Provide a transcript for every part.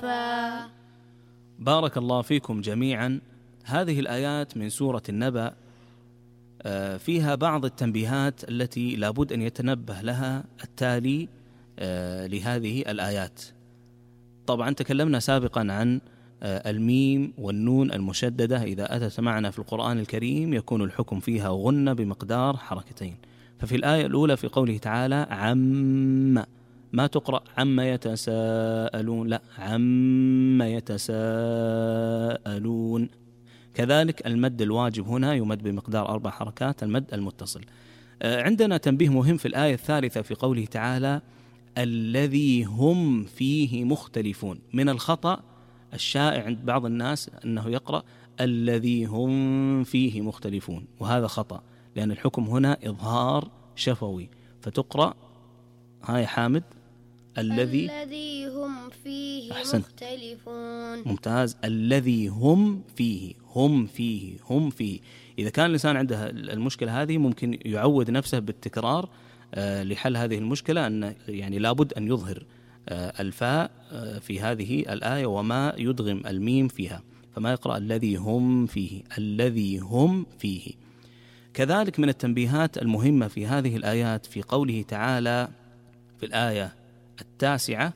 صفا. بارك الله فيكم جميعا. هذه الآيات من سورة النبأ فيها بعض التنبيهات التي لابد أن يتنبه لها التالي لهذه الآيات. طبعا تكلمنا سابقا عن الميم والنون المشددة إذا أتت معنا في القرآن الكريم يكون الحكم فيها غنة بمقدار حركتين. ففي الآية الأولى في قوله تعالى عم، ما تقرأ عما يتساءلون، لا عما يتساءلون. كذلك المد الواجب هنا يمد بمقدار 4 حركات، المد المتصل. عندنا تنبيه مهم في الآية الثالثة في قوله تعالى الذي هم فيه مختلفون. من الخطأ الشائع عند بعض الناس أنه يقرأ الذي هم فيه مختلفون، وهذا خطأ، لأن الحكم هنا إظهار شفوي، فتقرأ هاي حامد الذي هم فيه أحسنت. مختلفون. ممتاز. الذي هم فيه، هم فيه، هم فيه. إذا كان الإنسان عنده المشكلة هذه ممكن يعود نفسه بالتكرار لحل هذه المشكلة، أن يعني لابد أن يظهر الفاء في هذه الآية وما يدغم الميم فيها، فما يقرأ الذي هم فيه، الذي هم فيه. كذلك من التنبيهات المهمة في هذه الآيات في قوله تعالى في الآية 9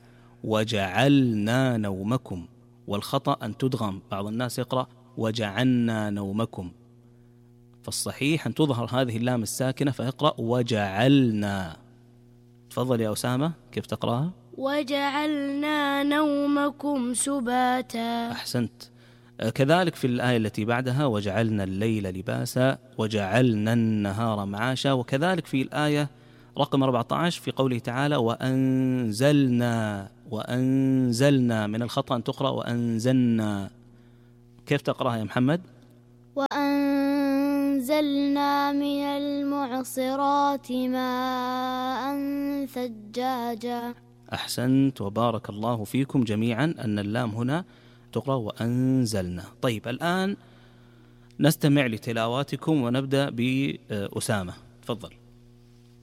وجعلنا نومكم، والخطأ أن تدغم، بعض الناس يقرأ وجعلنا نومكم، فالصحيح أن تظهر هذه اللام الساكنة فيقرأ وجعلنا. تفضل يا أسامة، كيف تقرأها؟ وجعلنا نومكم سباتا. أحسنت. كذلك في الآية التي بعدها وجعلنا الليل لباسا وجعلنا النهار معاشا. وكذلك في الآية رقم 14 في قوله تعالى وأنزلنا، وأنزلنا، من الخطأ أن تقرأ وأنزلنا. كيف تقرأها يا محمد؟ وأنزلنا من المعصرات ماء ثجاجا. أحسنت وبارك الله فيكم جميعا أن اللام هنا تقرأ وأنزلنا. طيب الآن نستمع لتلاواتكم ونبدأ بأسامة، تفضل.